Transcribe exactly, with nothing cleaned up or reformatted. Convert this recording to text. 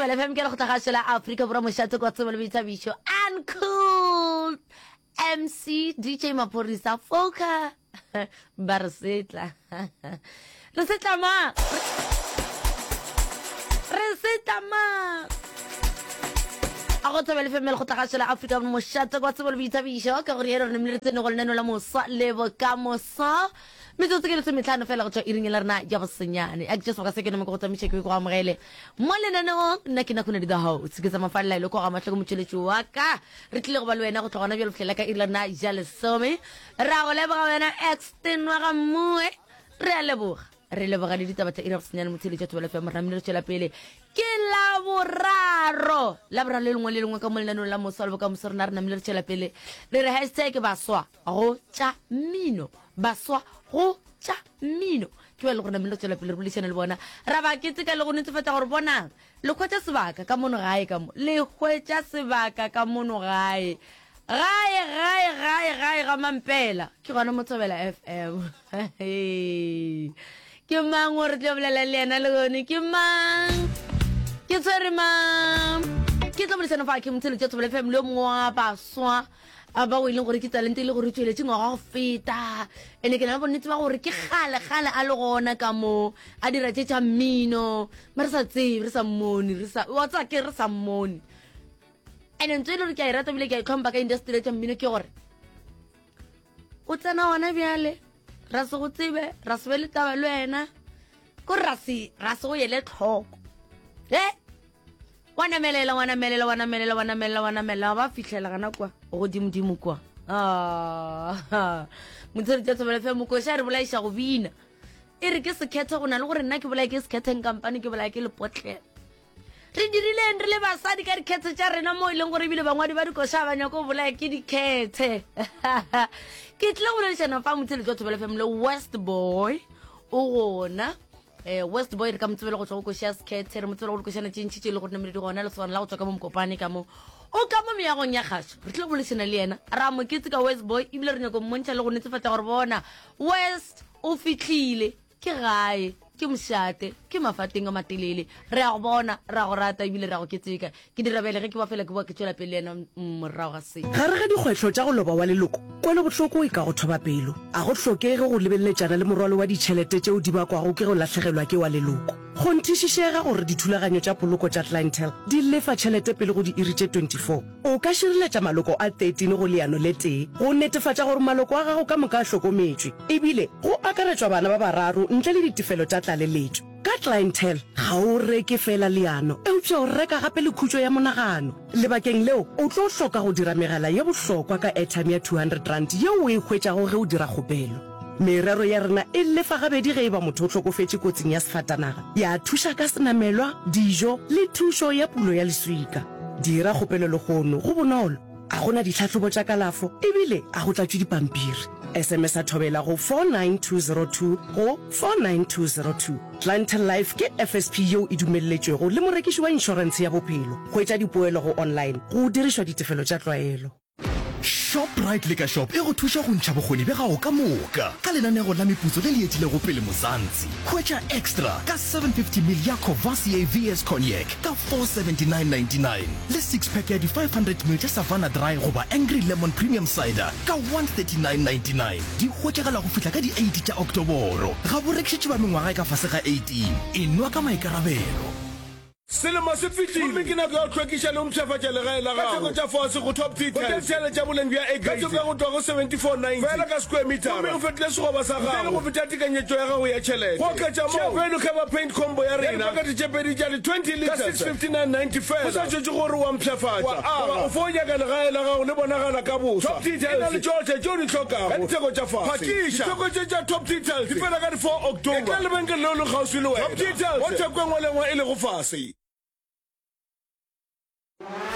Motobele F M ke le go tlhagashela Africa bora moshatse kwa tsebele Boithabiso and cool M C D J Maporisa Foka Barsetla Resetla ma Resetla ma Ako tsebele F M le go tlhagashela Africa bora moshatse kwa tsebele Boithabiso ka gore yero re mmiletse no go leno la mosa lebo ka mosa Mito tse ke le tsemetlano fela go tswa iring la rena ya bosenyane a just ka se ke no mo go tsamiše ke go amogele mo lenaneo nna ke na khona di da house ke tsama falla ile go ga matlho mo tšheletšo wa ka re tlile go ba le wena go tlogana bjalo flela ka irlana ja le some ra go leboga wena extend wa ga mue re a leboga re leboga le ditaba tsa ira bosenyane mo tšheletšo tšwela fa moramile re tšela pele ke la boraro la boraro le lengwe le lengwe ka mo lenaneo la mosalbo ka mosorna re namile re tšela pele re re hashtag baswa go tša mino baswa go tša mino ke ba le gona melo tsela pele re bolešana le bona ra ba ke tseka le go netefatsa gore bonang le khwetša sebaka ka mono gae ka mo le khwetša sebaka ka mono gae gae gae gae gae ga mampela ke gona Motobele F M ke mang gore tle bolela le ena le gone ke mang ke tsere mang ke tlo bolešana fa ke motshelo tša Motobele F M le mongwe baswa aba o ile gore ke talente ile gore tsweletse ngwa go feta ene ke na bonnete ba gore ke gale gale a le gona ka mo a dira tša mmino mara sa tsebe re sa mmoni re sa wa tsa ke re sa mmoni ene ntse ile re ke a irata bile ke a itlhompa ka industry tša mmino ke gore o tsena wana bjale ra se go tsebe ra se bele taba le wena ko ra se ra se go yele tlhoko eh wana melela wana melela wana melela wana melela wana melela ba fihlela kana kwa go dimdimo kwa ah motse tsa Motobele F M ko sha re bolaisha go bina e re ke se khetha gona le gore nna ke bolaike se khetha company ke bolaike le potle re dirile re le basadi ka di khethe tša rena mo ile gore bile bangwadi ba di ko sha banya go bolaike di khethe ke tle go le shana fa motse tsa Motobele F M le West Boy o gona eh West Boy re ka Motobele go tswa go sha skate re Motobele go go shana tšintšhi le gore ne di gona le tswana la go tswa ka mo kopane ka mo o ka mo meagong ya gasho re tle go le shana le yena ra mo ke tsika West Boy ibile re nyako mmontša le go netefatsa gore bona West o fitlhile ke gae ke mshate ke mafateng a matelele re a go bona ra go rata ibile ra go ketseka ke dirabele ge ke ba fela ke ba ke tswela pele yena morago ga se ga re ga dikgwetlho tša go loba wa leloko kwele botlhoko e ka go thoba pelo a go tlhokege go lebelletšana le morwalo wa ditšhelete tšeo di bakwago ke go latlhegelwa ke wa leloko go nthišišega gore dithulaganyo tša poloko tša clientele di lefa tšhelete pele go di iri tše twenty-four o ka širiletša maloko a thirteen go leano le tee go netefatša gore maloko a gago ka moka a hlokometšwe ebile go akaretswa bana ba bararo ntle le ditefelo tša tlaleletšo ka clientele ga o reke fela leano eupša o reka gape le khutšo ya monagano lebakeng leo o tlo hloka go dira megala ye bohlokwa ka airtime ya two hundred rand yeo o e hwetšago ge o dira kgopelo merero ya rena e lefa gabedi ge e ba motho o tlhokofetše kotsing ya sefatanaga ya thuša ka senamelwa dijo le thušo ya pulo ya leswika dira kgopelo le gono go bonolo a gona ditlhatlhobo tša kalafo ebile a go tlatšwe dipampiri sms a thobela go four nine two zero two go four nine two zero two clientele life ke F S P yeo e dumelletšwego le morekiši wa inšorense ya bophelo go etša dipoelo go online go dirišwa ditefelo tša tlwaelo Shoprite le ka shop e go thuša go ntšha bokgoni be gago ka moka ka lenanego la meputso le le etilego pele mozantsi hwetša extra ka seven fifty mil ya Courvoisier V S Cognac ka four seventy-nine ninety-nine le six pack ya di five hundred mil tša Savannah Dry goba Angry Lemon Premium Cider ka one thirty-nine ninety-nine di hwetšagala go fihla ka di eight tša Oktoboro ga borekišetše ba mengwaga e ka fase ga eighteen enwa ka maikarabelo Selema se fitile mme ke nako ya tlhwekiša le mtšhafatša legae la gago ka theko tša fase go top details potensiale tša boleng bja egate ka theko ya go tloga go seventy-four ninety fela ka square meter mme o fetile segoba sa gago le go feta tekanyetšo ya gago ya tšhelete go oketša mo velu kgeba paint combo ya rena ka ditšepedi tša le twenty liters ka six fifty-nine ninety fela go sa tšwetše gore wa mpšhafatša goba o fo nyaka legae la gago le bonagala ka bosa top details e na le tšotlhe tšeo di tlhokago ka ditheko tša fase phakiša ditheko tše tša top details di fela ka di four October e ka lebenkele leo le kgauswi le wena top details go theko engwe le engwe e le go fase